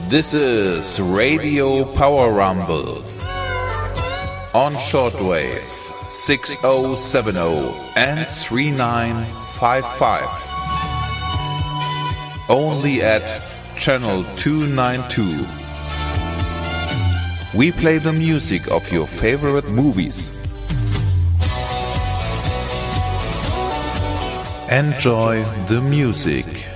This is Radio Power Rumble on shortwave 6070 and 3955. Only at channel 292. We play the music of your favorite movies. Enjoy the music.